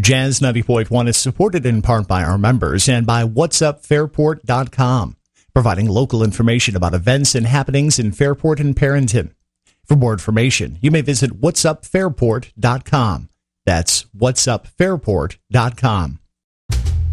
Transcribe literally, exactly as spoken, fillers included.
Jazz ninety point one is supported in part by our members and by whats up fairport dot com, providing local information about events and happenings in Fairport and Perrington. For more information, you may visit whats up fairport dot com. That's whats up fairport dot com.